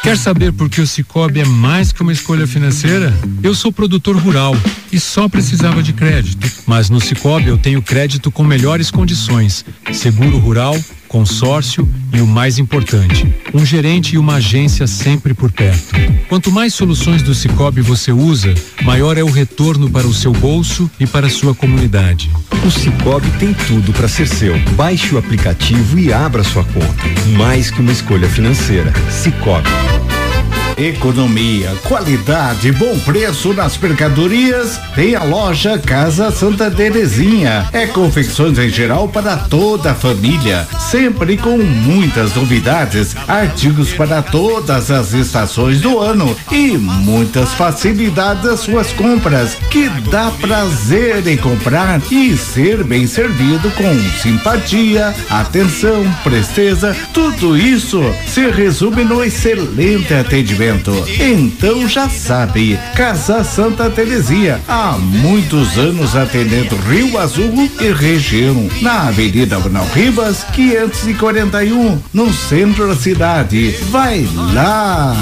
Quer saber por que o Sicoob é mais que uma escolha financeira? Eu sou produtor rural e só precisava de crédito. Mas no Sicoob eu tenho crédito com melhores condições, seguro rural, consórcio e o mais importante, um gerente e uma agência sempre por perto. Quanto mais soluções do Sicoob você usa, maior é o retorno para o seu bolso e para a sua comunidade. O Sicoob tem tudo para ser seu. Baixe o aplicativo e abra sua conta. Mais que uma escolha financeira. Sicoob. Economia, qualidade, bom preço nas mercadorias. Tem a loja Casa Santa Terezinha. É confecções em geral para toda a família, sempre com muitas novidades, artigos para todas as estações do ano e muitas facilidades das suas compras, que dá prazer em comprar e ser bem servido com simpatia, atenção, presteza. Tudo isso se resume no excelente atendimento. Então já sabe, Casa Santa Terezinha, há muitos anos atendendo Rio Azul e região, na Avenida Manuel Ribas, 541, no centro da cidade. Vai lá!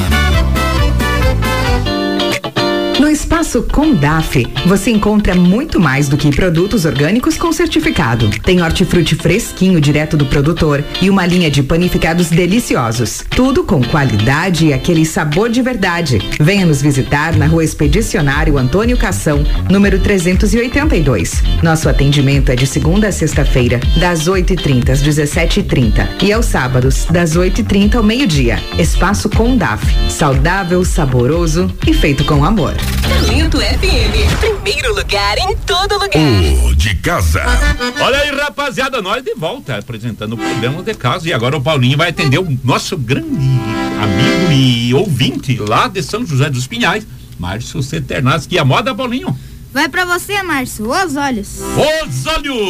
No Espaço Condaf, você encontra muito mais do que produtos orgânicos com certificado. Tem hortifruti fresquinho direto do produtor e uma linha de panificados deliciosos. Tudo com qualidade e aquele sabor de verdade. Venha nos visitar na Rua Expedicionário Antônio Cação, número 382. Nosso atendimento é de segunda a sexta-feira, das 8h30 às 17h30 e aos sábados, das 8h30 ao meio-dia. Espaço Condaf, saudável, saboroso e feito com amor. Talento FM, primeiro lugar em todo lugar. O de casa. Olha aí, rapaziada, nós de volta apresentando o programa de casa. E agora o Paulinho vai atender o nosso grande amigo e ouvinte lá de São José dos Pinhais, Márcio Ceternaz. Que a moda, Paulinho? Vai pra você, Márcio, os olhos. Os olhos!